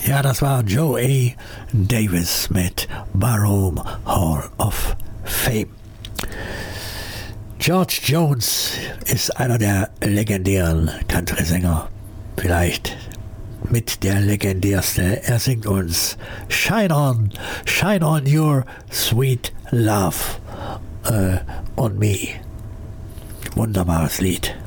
Ja, das war Joe A. Davis mit Barroom Hall of Fame. George Jones ist einer der legendären Country-Sänger, vielleicht mit der legendärste. Er singt uns Shine on your sweet love on me. Wunderbares Lied.